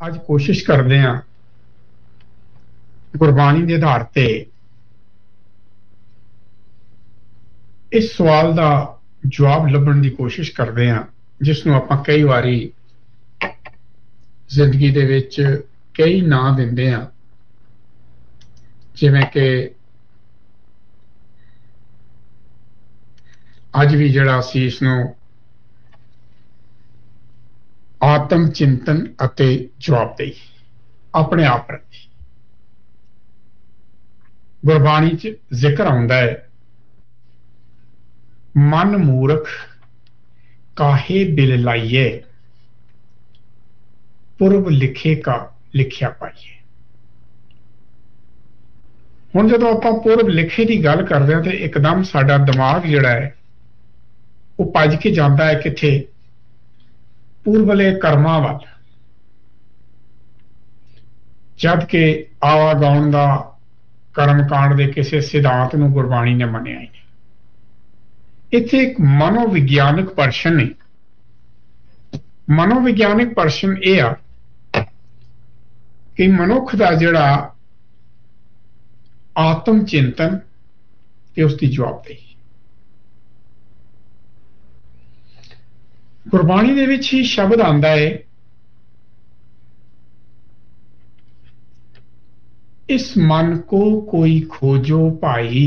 ਅੱਜ ਕੋਸ਼ਿਸ਼ ਕਰਦੇ ਹਾਂ ਗੁਰਬਾਣੀ ਦੇ ਆਧਾਰ ਤੇ ਇਸ ਸਵਾਲ ਦਾ ਜਵਾਬ ਲੱਭਣ ਦੀ ਕੋਸ਼ਿਸ਼ ਕਰਦੇ ਹਾਂ ਜਿਸ ਨੂੰ ਆਪਾਂ ਕਈ ਵਾਰੀ ਜ਼ਿੰਦਗੀ ਦੇ ਵਿੱਚ ਕਈ ਨਾਂ ਦਿੰਦੇ ਹਾਂ, ਜਿਵੇਂ ਕਿ ਅੱਜ ਵੀ ਜਿਹੜਾ ਅਸੀਂ ਇਸ ਨੂੰ ਆਤਮ ਚਿੰਤਨ ਅਤੇ ਜਵਾਬਦੇਹੀ ਆਪਣੇ ਆਪ ਪ੍ਰਤੀ ਗੁਰਬਾਣੀ 'ਚ ਜ਼ਿਕਰ ਆਉਂਦਾ ਹੈ, ਮਨ ਮੂਰਖ ਕਾਹੇ ਬਿਲ ਲਾਈਏ, ਪੁਰਬ ਲਿਖੇ ਕਾ ਲਿਖਿਆ ਪਾਈਏ। ਹੁਣ ਜਦੋਂ ਆਪਾਂ ਪੁਰਬ ਲਿਖੇ ਦੀ ਗੱਲ ਕਰਦੇ ਹਾਂ ਤੇ ਇੱਕਦਮ ਸਾਡਾ ਦਿਮਾਗ ਜਿਹੜਾ ਹੈ ਉਹ ਭੱਜ ਕੇ ਜਾਂਦਾ ਹੈ ਕਿੱਥੇ? ਪੂਰਬਲੇ ਕਰਮਾਂ ਵੱਲ, ਜਦ ਕਿ ਆਵਾਗਾਉਣ ਦਾ ਕਰਮਕਾਂਡ ਦੇ ਕਿਸੇ ਸਿਧਾਂਤ ਨੂੰ ਗੁਰਬਾਣੀ ਨੇ ਮੰਨਿਆ ਹੀ ਨਹੀਂ। ਇੱਥੇ ਇੱਕ ਮਨੋਵਿਗਿਆਨਕ ਪ੍ਰਸ਼ਨ ਹੈ। ਮਨੋਵਿਗਿਆਨਕ ਪ੍ਰਸ਼ਨ ਇਹ ਆ ਕਿ ਮਨੁੱਖ ਦਾ ਜਿਹੜਾ ਆਤਮ ਚਿੰਤਨ ਤੇ ਉਸ ਦੀ ਜਵਾਬਦੇਹੀ ਗੁਰਬਾਣੀ ਦੇ ਵਿੱਚ ਹੀ ਸ਼ਬਦ ਆਉਂਦਾ ਹੈ, ਇਸ ਮਨ ਕੋ ਕੋਈ ਖੋਜੋ ਭਾਈ,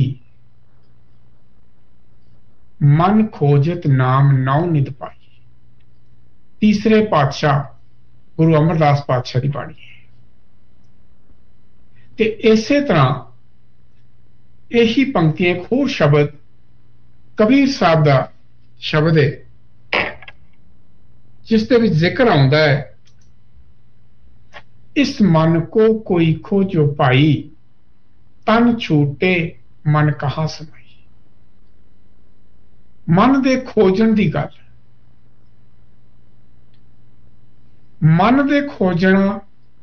ਮਨ ਖੋਜਤ ਨਾਮ ਨੌ ਨਿਧ ਪਾਈ। ਤੀਸਰੇ ਪਾਤਸ਼ਾਹ ਗੁਰੂ ਅਮਰਦਾਸ ਪਾਤਸ਼ਾਹ ਦੀ ਬਾਣੀ ਹੈ ਤੇ ਇਸੇ ਤਰ੍ਹਾਂ ਇਹੀ ਪੰਕਤੀਆਂ ਇੱਕ ਹੋਰ ਸ਼ਬਦ ਕਬੀਰ ਸਾਹਿਬ ਦਾ ਸ਼ਬਦ ਹੈ ਜਿਸ ਦੇ ਵਿੱਚ ਜ਼ਿਕਰ ਆਉਂਦਾ ਹੈ, ਇਸ ਮਨ ਕੋ ਕੋਈ ਖੋਜੋ ਭਾਈ, ਤਨ ਛੂਟੇ ਮਨ ਕਹਾਂ ਸਮਾਈ। ਮਨ ਦੇ ਖੋਜਣ ਦੀ ਗੱਲ, ਮਨ ਦੇ ਖੋਜਣਾ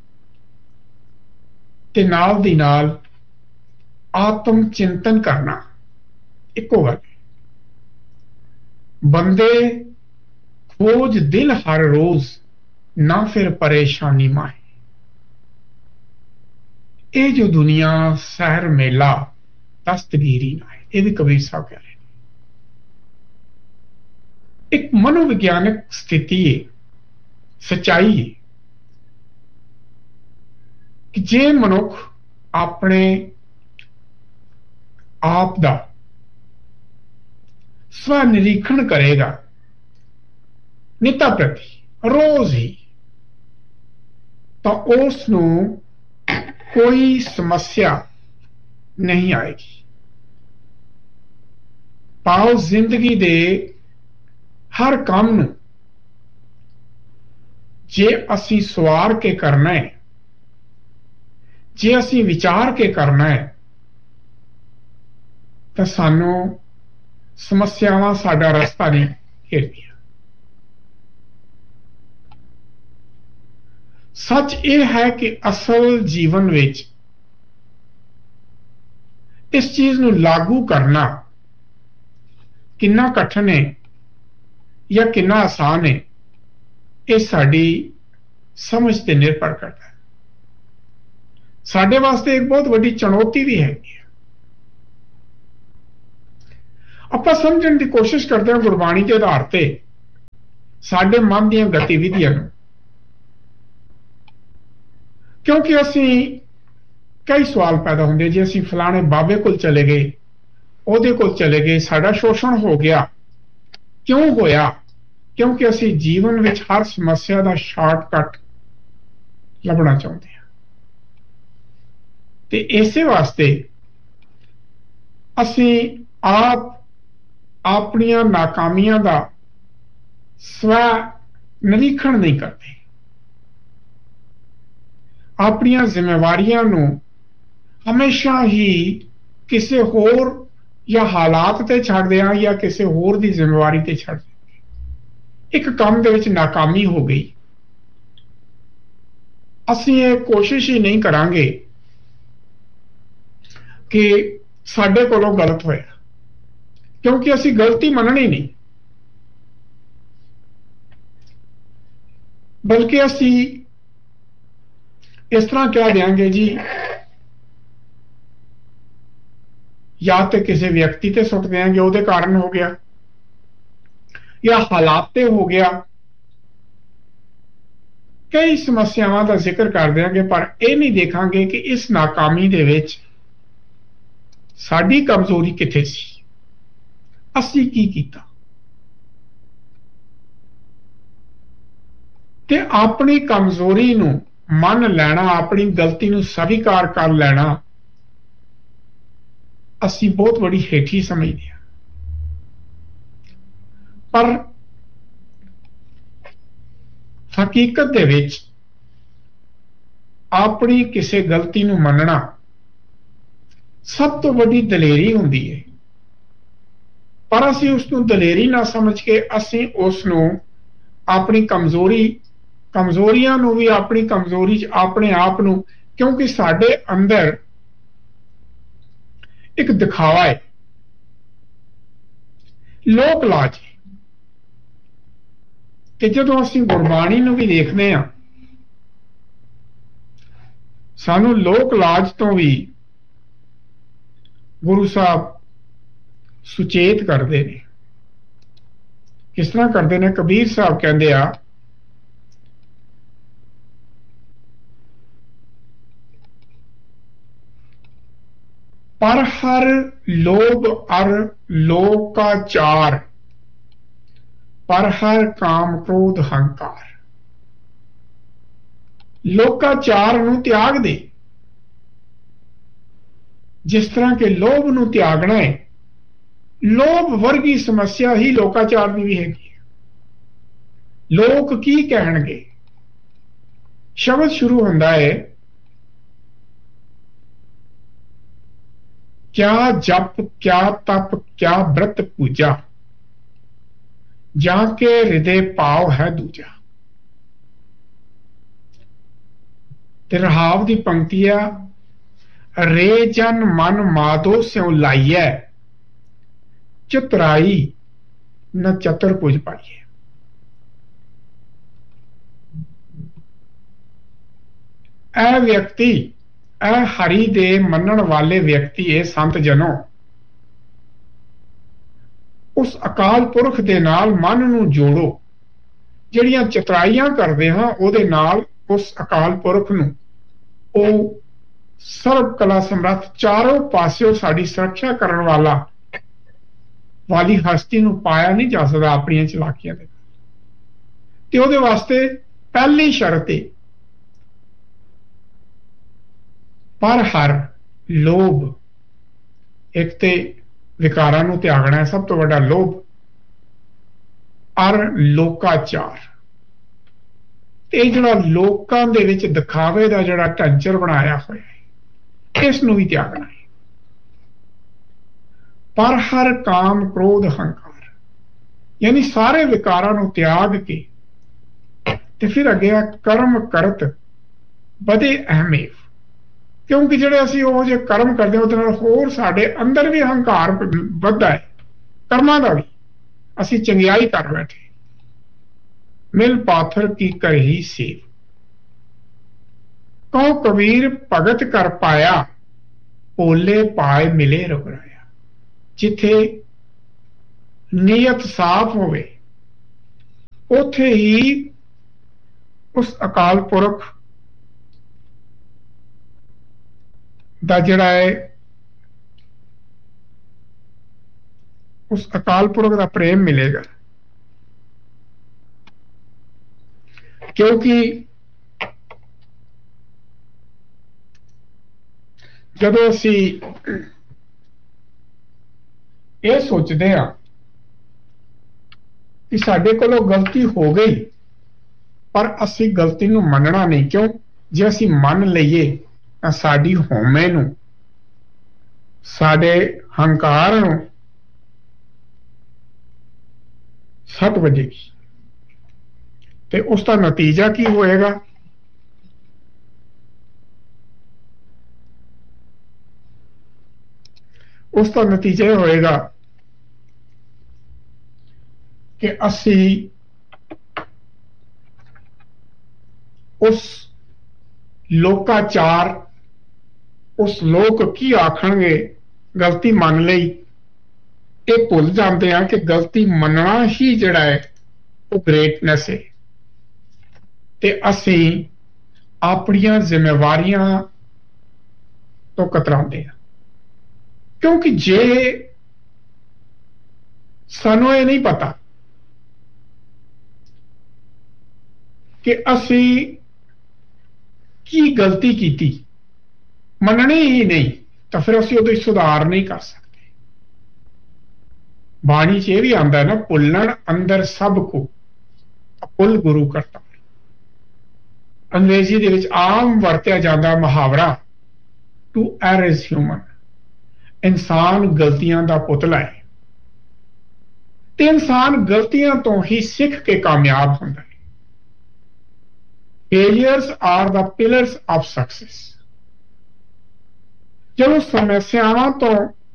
ਤੇ ਨਾਲ ਦੀ ਨਾਲ ਆਤਮ ਚਿੰਤਨ ਕਰਨਾ ਇੱਕੋ ਗੱਲ ਹੈ। ਬੰਦੇ ਖੋਜ ਦਿਲ ਹਰ ਰੋਜ਼, ਨਾ ਫਿਰ ਪਰੇਸ਼ਾਨੀ ਮਾਏ। ਇਹ ਜੋ ਦੁਨੀਆ ਸਹਿਰ ਮੇਲਾ ਦਸਤਗੀਰੀ ਨਾ ਹੈ, ਇਹ ਵੀ ਕਬੀਰ ਸਾਹਿਬ ਕਹਿ ਰਹੇ ਨੇ। ਇੱਕ ਮਨੋਵਿਗਿਆਨਕ ਸਥਿਤੀ ਹੈ, ਸੱਚਾਈ ਹੈ ਕਿ ਜੇ ਮਨੁੱਖ ਆਪਣੇ ਆਪ ਦਾ ਸਵੈ ਨਿਰੀਖਣ ਕਰੇਗਾ ਨਿੱਤਾ ਪ੍ਰਤੀ ਰੋਜ਼ ਹੀ, ਤਾਂ ਉਸ ਨੂੰ ਕੋਈ ਸਮੱਸਿਆ ਨਹੀਂ ਆਏਗੀ। ਪਾਓ ਜ਼ਿੰਦਗੀ ਦੇ ਹਰ ਕੰਮ ਨੂੰ ਜੇ ਅਸੀਂ ਸਵਾਰ ਕੇ ਕਰਨਾ ਹੈ, ਜੇ ਅਸੀਂ ਵਿਚਾਰ ਕੇ ਕਰਨਾ ਹੈ, ਤਾਂ ਸਾਨੂੰ ਸਮੱਸਿਆਵਾਂ ਸਾਡਾ ਰਸਤਾ ਨਹੀਂ ਘੇਰਦੀਆਂ। ਸੱਚ ਇਹ ਹੈ ਕਿ ਅਸਲ ਜੀਵਨ ਵਿੱਚ ਇਸ ਚੀਜ਼ ਨੂੰ ਲਾਗੂ ਕਰਨਾ ਕਿੰਨਾ ਕਠਿਨ ਹੈ ਜਾਂ ਕਿੰਨਾ ਆਸਾਨ ਹੈ, ਇਹ ਸਾਡੀ ਸਮਝ ਤੇ ਨਿਰਭਰ ਕਰਦਾ ਹੈ। ਸਾਡੇ ਵਾਸਤੇ ਇੱਕ ਬਹੁਤ ਵੱਡੀ ਚੁਣੌਤੀ ਵੀ ਹੈਗੀ ਹੈ। ਆਪਾਂ ਸਮਝਣ ਦੀ ਕੋਸ਼ਿਸ਼ ਕਰਦੇ ਹਾਂ ਗੁਰਬਾਣੀ ਦੇ ਆਧਾਰ ਤੇ ਸਾਡੇ ਮਨ ਦੀਆਂ ਗਤੀਵਿਧੀਆਂ ਨੂੰ, ਕਿਉਂਕਿ ਅਸੀਂ ਕਈ ਸਵਾਲ ਪੈਦਾ ਹੁੰਦੇ, ਜੇ ਅਸੀਂ ਫਲਾਣੇ ਬਾਬੇ ਕੋਲ ਚਲੇ ਗਏ, ਉਹਦੇ ਕੋਲ ਚਲੇ ਗਏ, ਸਾਡਾ ਸ਼ੋਸ਼ਣ ਹੋ ਗਿਆ। ਕਿਉਂ ਹੋਇਆ? ਕਿਉਂਕਿ ਅਸੀਂ ਜੀਵਨ ਵਿੱਚ ਹਰ ਸਮੱਸਿਆ ਦਾ ਸ਼ਾਰਟਕਟ ਲੱਭਣਾ ਚਾਹੁੰਦੇ ਹਾਂ ਤੇ ਇਸੇ ਵਾਸਤੇ ਅਸੀਂ ਆਪਣੀਆਂ ਨਾਕਾਮੀਆਂ ਦਾ ਸਵੈ ਨਿਰੀਖਣ ਨਹੀਂ ਕਰਦੇ, ਆਪਣੀਆਂ ਜ਼ਿੰਮੇਵਾਰੀਆਂ ਨੂੰ ਹਮੇਸ਼ਾ ਹੀ ਕਿਸੇ ਹੋਰ ਜਾਂ ਹਾਲਾਤ ਤੇ ਛੱਡਦੇ ਹਾਂ ਜਾਂ ਕਿਸੇ ਹੋਰ ਦੀ ਜ਼ਿੰਮੇਵਾਰੀ ਤੇ ਛੱਡਦੇ। ਇੱਕ ਕੰਮ ਦੇ ਵਿੱਚ ਨਾਕਾਮੀ ਹੋ ਗਈ, ਅਸੀਂ ਇਹ ਕੋਸ਼ਿਸ਼ ਹੀ ਨਹੀਂ ਕਰਾਂਗੇ ਕਿ ਸਾਡੇ ਕੋਲੋਂ ਗਲਤ ਹੋਇਆ, ਕਿਉਂਕਿ ਅਸੀਂ ਗਲਤੀ ਮੰਨਣੀ ਨਹੀਂ, ਬਲਕਿ ਅਸੀਂ इस तरह कह देंगे जी, या तो किसी व्यक्ति ते सुट देंगे ਉਹਦੇ कारण हो गया, या हालात ते हो गया, कई समस्यावां का जिक्र कर देंगे, पर यह नहीं देखांगे कि इस नाकामी दे विच साडी कमजोरी किथे सी, असी की कीता। ते अपनी कमजोरी नूं मन लैना, अपनी गलती नूं स्वीकार कर लेना असी बहुत बड़ी हेठी समझते हैं। पर हकीकत दे विच अपनी किसी गलती नूं मनना सब तो बड़ी दलेरी हुंदी है, पर असी उसनूं दलेरी ना समझ के असी उसनूं अपनी कमजोरियां नूं भी अपनी कमजोरी च अपने आप नूं, क्योंकि साडे अंदर एक दिखावा है, लोक लाज है। ते जदों असीं गुरबाणी नूं भी देखते हैं, सानू लोक लाज तो भी गुरु साहब सुचेत करते हैं। किस तरह करते हैं? कबीर साहब कहते आ, पर हर लोभ अर लोकाचार, पर हर काम क्रोध हंकार। लोकाचार नूं त्याग दे, जिस तरह के लोभ नूं त्यागना है। लोभ वर्गी समस्या ही लोकाचार की भी हैगी है। लोक की कहणगे, शब्द शुरू होंदा है, क्या जप क्या तप क्या व्रत पूजा, जाके हृदय पाव है दूजा। ते रहाव की पंक्ति आ, रे जन मन माधो स्यों लाइए, चतुराई न चतुर पुज पाइए। ऐ व्यक्ति, ऐ हरि दे मनण वाले व्यक्ति, ए संत जनों, उस अकाल पुरख दे नाल मन नूं जोड़ो। जिहड़ियां चतुराइयां करदे हां उहदे नाल उस अकाल पुरख नूं, ओ सर्व कला समर्थ चारों पासियों साडी सुरक्षा करन वाला वाली हस्ती नूं पाया नहीं जा सकदा अपनी चलाकियां दे। ते उहदे वास्ते पहली शर्त है, पर हर लोभ, एक ते विकारां नूं त्यागना है, सब तो बड़ा लोभ, और लोकाचार। ते जिहड़ा लोकां दे विच दिखावे दा जिहड़ा ढांचर बनाया होया है, इस नूं भी त्यागना है। पर हर काम क्रोध हंकार, यानी सारे विकारां नूं त्याग के ते फिर अगे कर्म करत बदे अहमेव, क्योंकि जिहड़े असीं ओह जे कर्म करदे उहदे नाल होर साडे अंदर भी हंकार वधदा है, कर्मां दा भी। असीं चंगियाई कर बैठे, मिल पाथर की कर ही सेव, कहो कबीर भगत कर पाया, पोले पाए मिले रघुराया। जिथे नीयत साफ होवे, उथे ही उस अकाल पुरख दा जिहड़ा है, उस अकाल पुरख दा प्रेम मिलेगा। क्योंकि जदों असी ये सोचते हैं कि साडे कोलों गलती हो गई, पर असी गलती नूं मनना नहीं। क्यों? जे असी मन लईए तां साडी होमे नूं, साडे हंकार नूं सट वजेगी, ते उसका नतीजा की होएगा? उसका नतीजा यह होएगा कि असी उस लोकाचार, उस लोक की आखणगे गलती मन लई, ये भुल जाते हैं कि गलती मनना ही जिहड़ा है वो ग्रेटनैस है। ते असीं अपनियां जिम्मेवारियां तो कतराते हैं, क्योंकि जे सानू ये नहीं पता कि असीं की गलती की, मननी ही नहीं, तो फिर असीं उहदे सुधार नहीं कर सकते। बाणी च यह भी आंदा है ना, भुल्लण अंदर सब को भुल गुरु करता। अंग्रेजी दे विच आम वरतिया जांदा मुहावरा टू एयर इज ह्यूमन, इंसान गलतियां दा पुतला है, ते इंसान गलतियां तो ही सीख के कामयाब होंदा है। Failures are the pillars of success. जब समस्यावां तो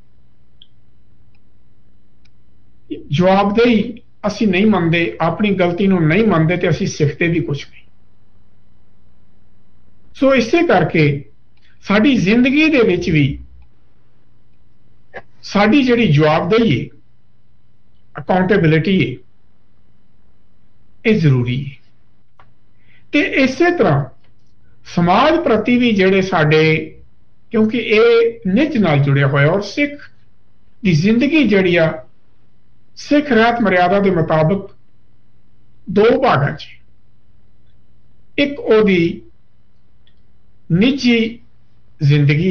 जवाबदेही असी नहीं मनते, अपनी गलती नूं नहीं मनते, तो असी सीखते भी कुछ नहीं। सो इसे करके साडी जिंदगी दे विच भी साडी जिहड़ी जवाबदेही है, अकाउंटेबिलिटी है, ये जरूरी है। ते इसे तरह समाज प्रति भी जिहड़े साडे, क्योंकि ये निज नाल जुड़िया होया, और सिख की जिंदगी जिहड़ी आ सिख रहत मर्यादा के मुताबिक दो भागां च, एक ओदी निजी जिंदगी,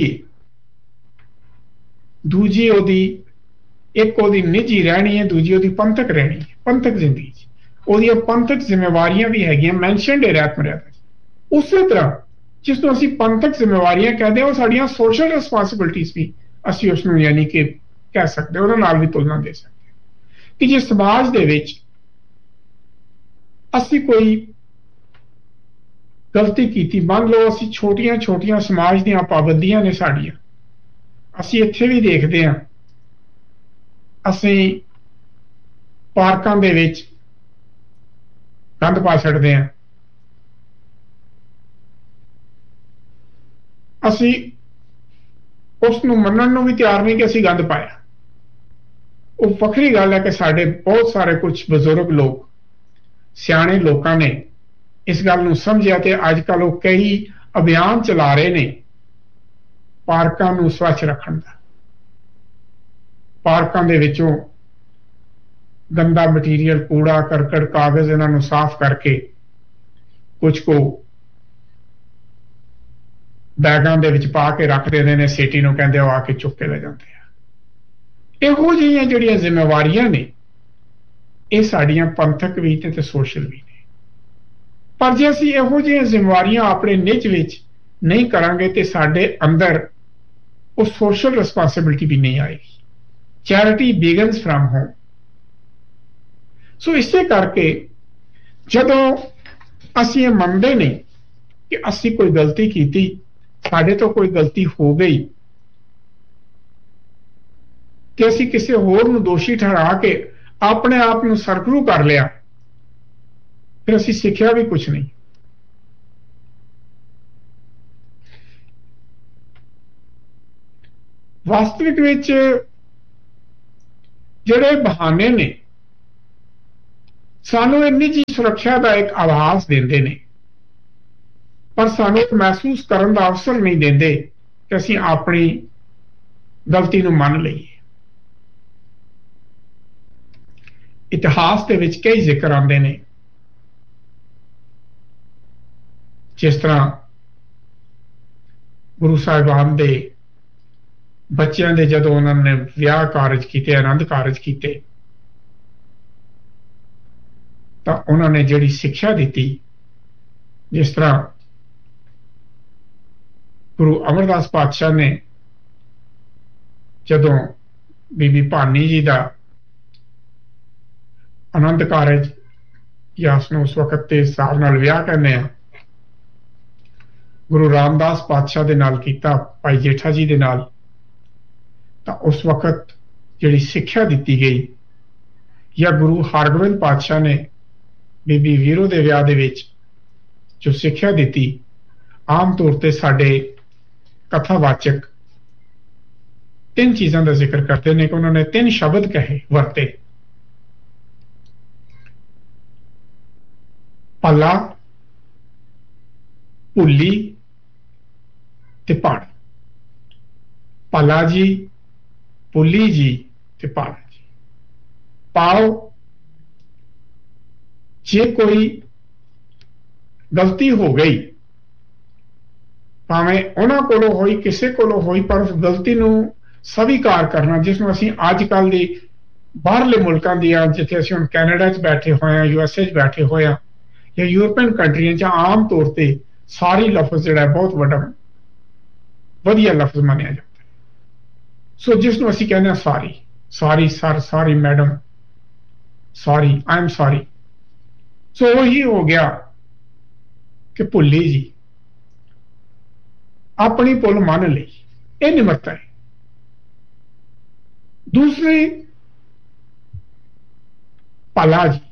दूजी ओदी, एक ओदी निजी रहनी है, दूजी ओदी पंथक रहनी है। पंथक जिंदगी ओदियां पंथक जिम्मेवारियां भी हैगियां मैंशनड है रहत मर्यादा। उस तरह जिसनों असी पंथक जिम्मेवारियां कहते हैं, वो साड़ियां सोशल रिस्पॉन्सिबिलिटीज भी असी उसनों यानी कि कह सकते, उहदे नाल भी तुलना दे सकते कि जे समाज दे विच असी कोई गलती की, मान लो असी छोटियां छोटियां समाज दीयां पाबंदियां ने साड़ियां, असी इत्थे भी देखते हैं, असी पार्कां दे विच गंद पा छड्डदे हैं, असी उसनूं मन्नण नूं भी तैयार नहीं कि असी गंद पाया। वो वखरी गल है कि साडे बहुत सारे कुछ बजुर्ग लोग, सियाणे लोगों ने इस गल नूं समझिया ते अजकल वो कई अभियान चला रहे ने पार्कां नूं स्वच्छ रखण दा। पार्कां दे विचों गंदा मटीरियल, कूड़ा करकट, कागज इन्हां नूं साफ करके कुछ को बैगां दे विच पा के रख देंदे ने, सिटी नूं कहंदे आ आके चुक के ले जांदे आ। इहो जिहियां जिहड़ियां जिम्मेवारियां ने, ये साड़ियां पंथक भी ते सोशल भी ने। पर जे असीं इहो जिहियां जिम्मेवारियां अपने निज विच नहीं करांगे तो साडे अंदर वो सोशल रिस्पॉन्सिबिलिटी भी नहीं आएगी। Charity begins from home. सो इसे करके जदों असीं ये मनदे नहीं कि असीं कोई गलती की, साडे तो कोई गलती हो गई, कि असीं किसी होर नूं दोषी ठहरा के अपने आप नूं सरखरू कर लिया, फिर असीं सीखिया भी कुछ नहीं। वास्तविक विच जिहड़े बहाने ने सानू निजी सुरक्षा का एक आभास देंदे ने, पर सानू महसूस करने का अवसर नहीं देंदे कि असीं अपनी गलती नूं मन लईए। इतिहास के विच कई जिक्र आते हैं, जिस तरह गुरु साहिबान दे बच्चों के जदों उन्होंने विआह कारज किए, आनंद कारज किए, तो उन्होंने जिहड़ी शिक्षा दी, जिस तरह गुरु अमरदास पातशाह ने जदों बीबी भानी जी का आनंद कारज या उस वक्त के हिसाब नाल विआह करने, गुरु रामदास पातशाह दे नाल कीता, भाई जेठा जी दे नाल, तो उस वक्त जिहड़ी शिक्षा दी गई, या गुरु हरगोबिंद पातशाह ने बीबी वीरो दे विआह दे विच जो शिक्षा दी, आम तौर पर साडे कथावाचक 3 चीज़ों का जिक्र करते हैं कि उन्होंने 3 शब्द कहे वरते, पला, भुली ते पाड़ा। पला जी, भुली जी ते पाड़ा जी। पाओ, जे कोई गलती हो गई, भावें उन्हां कोलों होई किसी कोलों होई, पर उस गलती नूं स्वीकार करना, जिसनूं असीं अजकल दी बाहरले मुल्कां दियां, जिथे असीं हुण कैनेडा च बैठे होए हां, USA च बैठे होए हां, या यूरोपियन कंट्रियां च आम तौर पर सारी लफ्ज जिहड़ा बहुत वड्डा वधिया लफ्ज मन्निया जाता है। सो जिसनूं असीं कहने हां sorry, sorry sir, sorry madam, sorry, I am sorry. सो वही हो गया कि भुली जी अपनी भुल मान ली, यह निमरता है। दूसरी भला जी,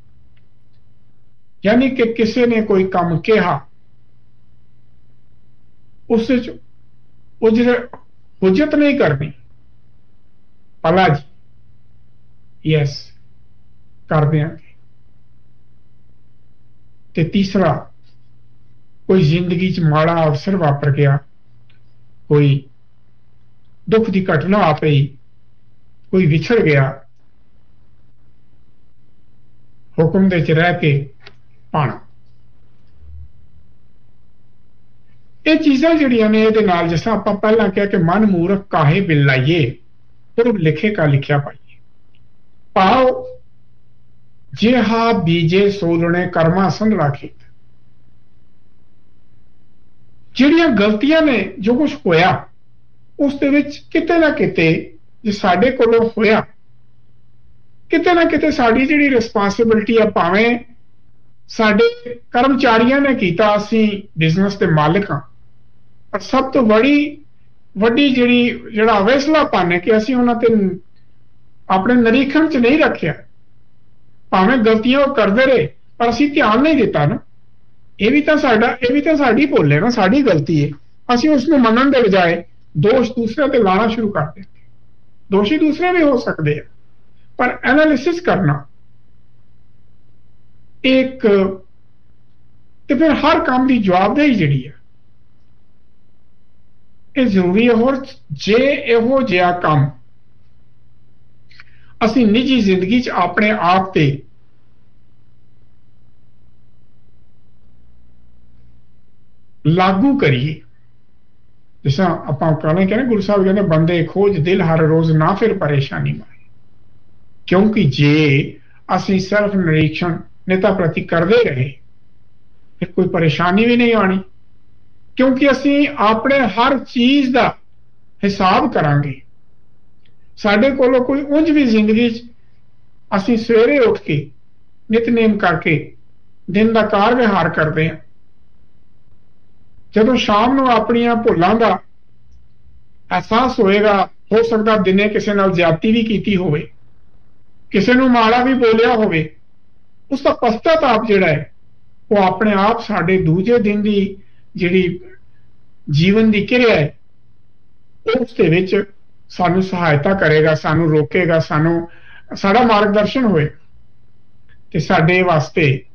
यानी कि किसी ने कोई काम कहा, उस हुज्जत नहीं करनी, भला जी, यस कर देंगे। ते तीसरा, कोई जिंदगी च माड़ा अवसर वापर गया, कोई दुख की घटना आ पई, कोई विछड़ गया, हुक्म दे च रह के पाना। ये चीज़ां जिहड़ियां ने इहदे नाल, जिस तरह आपां पहलां कहा कि मन मूर्ख काहे बिलाइए, पूर्व लिखे का लिखिया पाइए। पाओ, जेहा बीजे सोलने कर्मा संधड़ा खेत। जिहड़ियां गलतियां ने, जो कुछ होया, उस दे विच किते ना किते जे साडे कोलों होया, किते ना किते साडी जिहड़ी रिस्पांसिबिलिटी है, भावें साडे कर्मचारियों ने कीता, असीं बिजनेस के मालिक हां, पर सब तो वड्डी जिहड़ा अवेसलापन है कि असीं उन्हां ते अपने निरीखण च नहीं रखिया। भावें गलतियां वो करते रहे, पर असीं ध्यान नहीं दिता ना। ये भी तो साडी भुल है ना, साडी गलती है। असीं उसनूं मनण दे बजाय दोष दूसरे ते लाना शुरू कर देते। दोषी दूसरे भी हो सकते हैं, पर एनालिसिस करना एक, तो फिर हर काम की जवाबदेही जिहड़ी है ये जरूरी है। और जे इहो जिहा काम असीं निजी जिंदगी च अपने आप ते लागू करिए, जिस आपां कहने गुरु साहब कहते बंदे खोज दिल हर रोज ना फिर परेशानी माए। क्योंकि जे असीं सिर्फ निरीक्षण नेता प्रति करते रहे, फिर कोई परेशानी भी नहीं आनी, क्योंकि असीं अपने हर चीज का हिसाब करांगे। साडे कोलों कोई उंज भी जिंदगी असीं सवेरे उठ के नितनेम करके दिन का कार विहार करते हैं, जदों शाम को अपनियां भुलां दा एहसास होएगा, हो सकता दिने किसी नाल ज्यादती भी कीती होवे, किसी नूं माड़ा भी बोलिया होवे, उसका पश्चाताप जिहड़ा है वो अपने आप साडे दूजे दिन की जिहड़ी जीवन की किरिया है उस दे विच सानू सहायता करेगा, सानू रोकेगा, सानू साडा मार्गदर्शन होएगा। ते साडे वास्ते